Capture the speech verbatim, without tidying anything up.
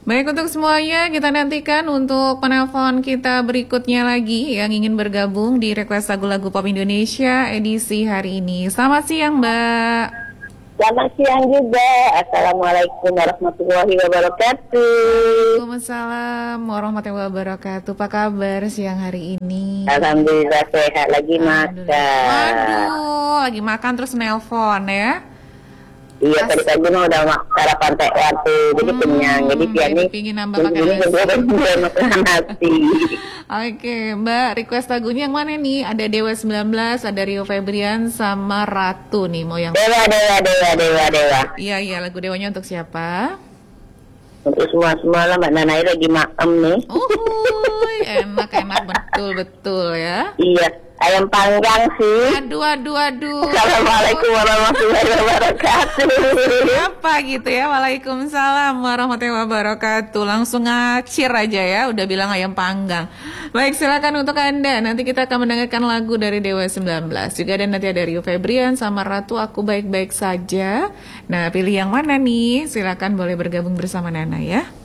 Baik, untuk semuanya kita nantikan untuk penelpon kita berikutnya lagi yang ingin bergabung di request lagu-lagu pop Indonesia edisi hari ini. Selamat siang, Mbak. Selamat siang juga. Assalamualaikum warahmatullahi wabarakatuh. Waalaikumsalam warahmatullahi wabarakatuh. Apa kabar siang hari ini? Alhamdulillah sehat, lagi makan. Waduh, lagi makan terus nelpon ya? Iya, tadi pagi mah udah mak- sarapan teh waktu, jadi Hmm, kenyang. Jadi piani jadi pingin nambah pakai ini nasi. juga makan nasi. Oke, Mbak, request lagunya yang mana nih? Ada Dewa sembilan belas, ada Rio Febrian, sama Ratu nih. Mau yang... Dewa, dewa, dewa, dewa, dewa. Iya, iya, lagu Dewanya untuk siapa? Untuk semua-semua lah, Mbak Nanai lagi makan nih. Uhuy, enak-enak betul-betul ya. Iya, ayam panggang sih. Aduh, aduh, aduh. Assalamualaikum warahmatullahi wabarakatuh. Apa gitu ya? Waalaikumsalam warahmatullahi wabarakatuh. Langsung ngacir aja ya, udah bilang ayam panggang. Baik, silakan untuk Anda. Nanti kita akan mendengarkan lagu dari Dewa sembilan belas. Juga ada nanti ada Rio Febrian sama Ratu Aku Baik-Baik Saja. Nah, pilih yang mana nih? Silakan boleh bergabung bersama Nana ya.